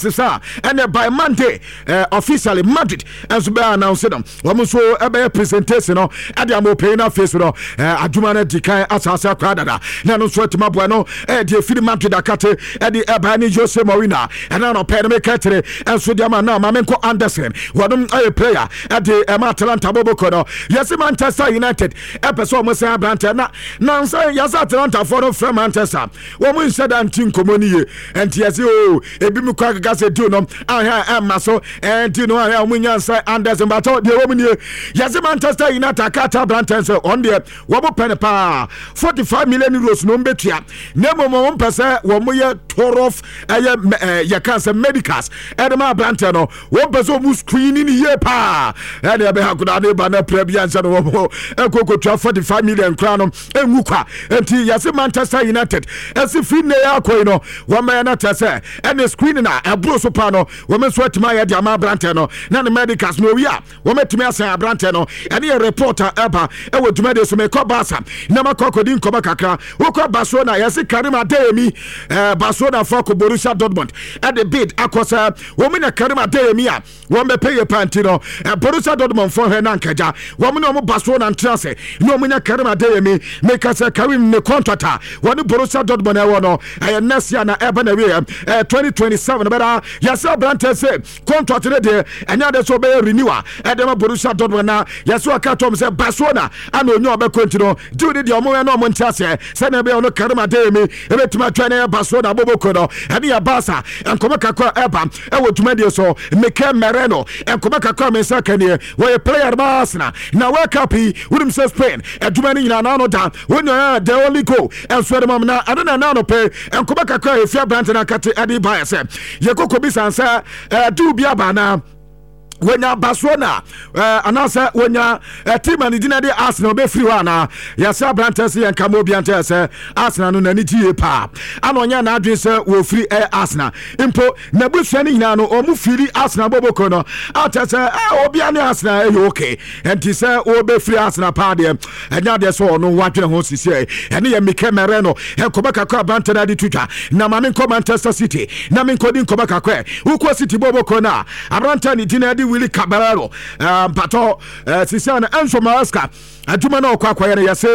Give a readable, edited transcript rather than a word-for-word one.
Sisa, and by Monday, officially Madrid, as we announced them. Woman so a presentation at the Amopena face, Adumana Dika, Asasa Pradada, Nano Swetima Bueno, the Philip Madrid Akate, and the Abani Jose Morina, and Nano Pedame Catere, and Sudiamana, Mamenko Anderson, one a player at the Atalanta Bobocono. Yes, Manchester United, episode Massa Brantana, Nansa, Yas Atalanta for from Manchester. Woman said, and Tinkomoni, and Tiazio, Ebimuka. Do I am Maso and you know I am Winyan Anderson Bato the woman here. Yes, Manchester United Kata Brantense on the Wabo Penepa 45 million euros no betia. Nemo 1% Wamuya Torof Yakansa Medicas Edema Branteno 1% who screening here pa and Abakudane Bana Prebians and Wobo Eko 45 million crown and Muka and yes, Manchester United as if in the Aquino one man at and the screening Bruce Pano, women sweat my Yama Branteno, none of medicals no ya, women to me as a Branteno, and a reporter Eba, I would to so make Bassa, Namako din Komakaka, Woko Basona, Yasi Karima Demi, Basona Foko Borussia Dortmund, at the bid, Akosa, woman a Karima Demia, woman pay a pantino, Borussia Dortmund for her Nankaja, woman of Basona and Trance, no Mina Karima Demi, make us a Karim the contractor, one Borussia Dortmund, I want to, I am Nasiana Ebeneria, 2027, but yes, Brante say contract today, and now there's a renewal. And then Borussia Dortmund, yes, I can't say Barcelona. I know you're about to do the Omo no Monchase, Senabe on the Karama Demi, and to my trainer Barcelona Bobokono, and the Abasa, and Komaka Ebam, and what to media so, Mikel Mereno, and Komaka come in second year, where a player Barcelona. Now, wake up, he wouldn't say Spain, and too many in an hour down, when you're the only go, and swear them now, I don't know, pay, and Komaka if you're Branton and Cat Eddie Bias. Yako Bisansa, do Biabana. When you Barcelona, announcer when you team and the Arsenal be free one. Yes, Brantesi and Camobiantes, Arsenal no niti pa. And when you now dress will free Arsenal. Impo Nabu Shanning Nano or Mufili Arsenal Bobocono. After say, Obiani Arsenal, okay. And he said, oh, be free Arsenal party. And now there's all no watching host say. And here Mikel Mereno, and Kobaka Brantana di Twitter. Namamin Manchester City, Namin Coding Kobaka, Uko City Bobocona, Abrantani Dinadi. Willie Caballero, Pato, Sisana, Enzo Malasca, Adumano Quaquayana,